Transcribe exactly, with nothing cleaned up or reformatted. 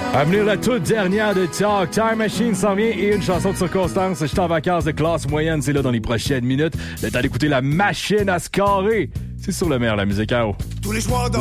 À venir la toute dernière de Talk. Time Machine s'en vient et une chanson de circonstance. Je suis en vacances de classe moyenne, c'est là dans les prochaines minutes. Le temps d'écouter la machine à scorer. C'est sur le meilleur, la musique à eau. Tous les soirs